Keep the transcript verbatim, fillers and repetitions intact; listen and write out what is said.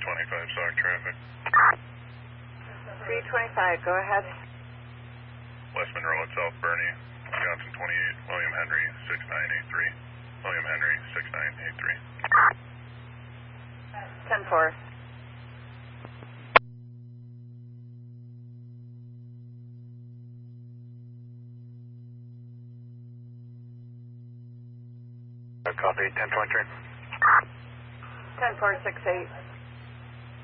twenty-five, stock traffic. three twenty-five, go ahead. West Monroe at South Bernie, Wisconsin twenty-eight, William Henry, six nine eight three. William Henry, six nine eight three. ten four. Copy, ten twenty-three. ten four six eight.